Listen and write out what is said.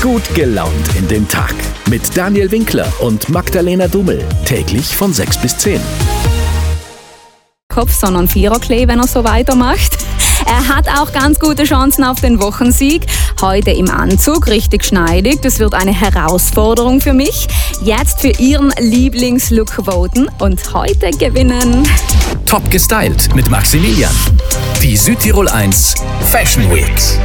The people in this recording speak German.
Gut gelaunt in den Tag. Mit Daniel Winkler und Magdalena Dummel. Täglich von 6 bis 10. Kopf, sondern Viererklee, wenn er so weitermacht. Er hat auch ganz gute Chancen auf den Wochensieg. Heute im Anzug, richtig schneidig. Das wird eine Herausforderung für mich. Jetzt für Ihren Lieblingslook voten und heute gewinnen. Top gestylt mit Maximilian. Die Südtirol 1 Fashion Week.